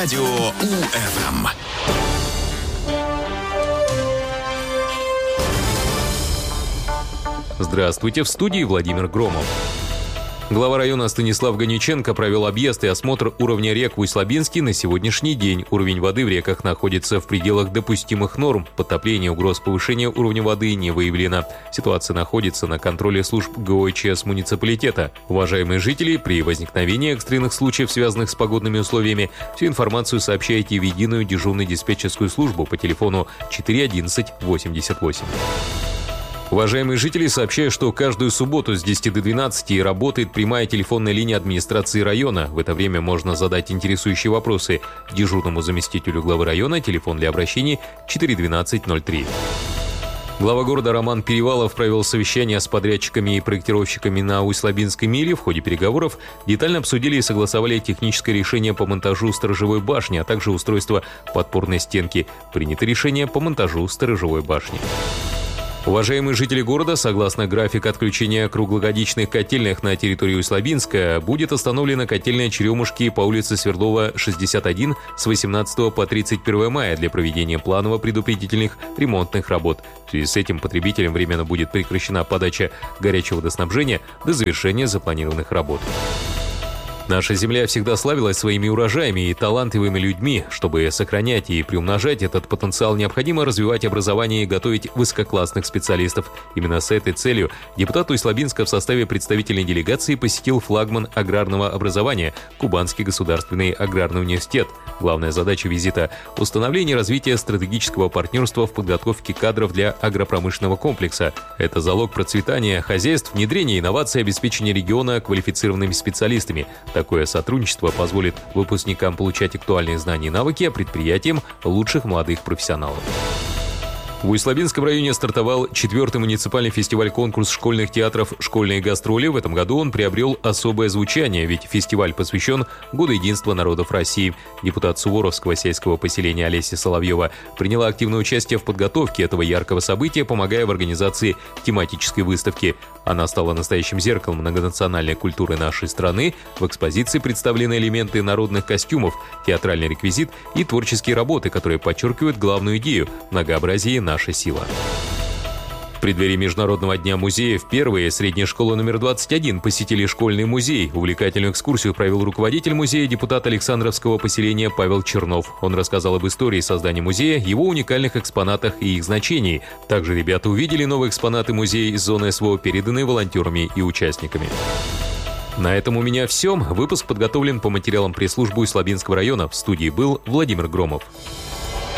Радио УФМ. Здравствуйте, в студии Владимир Громов. Глава района Станислав Ганиченко провел объезд и осмотр уровня рек в Усть-Лабинске. На сегодняшний день уровень воды в реках находится в пределах допустимых норм. Подтопления, угроз повышения уровня воды не выявлено. Ситуация находится на контроле служб ГОЧС муниципалитета. Уважаемые жители, при возникновении экстренных случаев, связанных с погодными условиями, всю информацию сообщайте в единую дежурную диспетчерскую службу по телефону 411 88. Уважаемые жители, сообщаю, что каждую субботу с 10 до 12 работает прямая телефонная линия администрации района. В это время можно задать интересующие вопросы дежурному заместителю главы района. Телефон для обращений 412-03. Глава города Роман Перевалов провел совещание с подрядчиками и проектировщиками на Усть-Лабинской миле. В ходе переговоров детально обсудили и согласовали техническое решение по монтажу сторожевой башни, а также устройство подпорной стенки. Принято решение по монтажу сторожевой башни. Уважаемые жители города, согласно графику отключения круглогодичных котельных на территории Усть-Лабинска, будет остановлена котельная Черемушки по улице Свердлова, 61 с 18 по 31 мая для проведения планово-предупредительных ремонтных работ. В связи с этим потребителям временно будет прекращена подача горячего водоснабжения до завершения запланированных работ. Наша земля всегда славилась своими урожаями и талантливыми людьми. Чтобы сохранять и приумножать этот потенциал, необходимо развивать образование и готовить высококлассных специалистов. Именно с этой целью депутат Усть-Лабинска в составе представительной делегации посетил флагман аграрного образования – Кубанский государственный аграрный университет. Главная задача визита – установление и развитие стратегического партнерства в подготовке кадров для агропромышленного комплекса. Это залог процветания хозяйств, внедрения инноваций, обеспечения региона квалифицированными специалистами. Такое сотрудничество позволит выпускникам получать актуальные знания и навыки, а предприятиям – лучших молодых профессионалов. В Усть-Лабинском районе стартовал 4-й муниципальный фестиваль-конкурс школьных театров «Школьные гастроли». В этом году он приобрел особое звучание, ведь фестиваль посвящен Году единства народов России. Депутат Суворовского сельского поселения Олеся Соловьева приняла активное участие в подготовке этого яркого события, помогая в организации тематической выставки. Она стала настоящим зеркалом многонациональной культуры нашей страны. В экспозиции представлены элементы народных костюмов, театральный реквизит и творческие работы, которые подчеркивают главную идею – многообразие – наша сила. В преддверии Международного дня музеев первые средняя школа номер 21 посетили школьный музей. Увлекательную экскурсию провел руководитель музея, депутат Александровского поселения Павел Чернов. Он рассказал об истории создания музея, его уникальных экспонатах и их значении. Также ребята увидели новые экспонаты музея из зоны СВО, переданные волонтерами и участниками. На этом у меня все. Выпуск подготовлен по материалам пресс-службы Усть-Лабинского района. В студии был Владимир Громов.